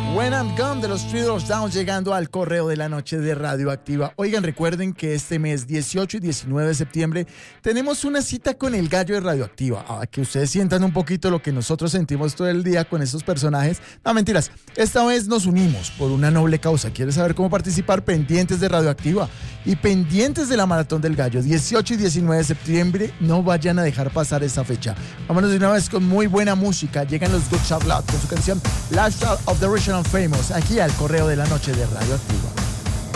When I'm Gone de los Three Doors Down, llegando al correo de la noche de Radioactiva. Oigan, recuerden que este mes 18 y 19 de septiembre tenemos una cita con el gallo de Radioactiva. Que ustedes sientan un poquito lo que nosotros sentimos todo el día con estos personajes. No, mentiras. Esta vez nos unimos por una noble causa. ¿Quieres saber cómo participar? Pendientes de Radioactiva y pendientes de la Maratón del Gallo. 18 y 19 de septiembre, no vayan a dejar pasar esa fecha. Vámonos de una vez con muy buena música. Llegan los Good Charlotte con su canción Lifestyle of the Rich and Famous, aquí al correo de la noche de Radioactiva.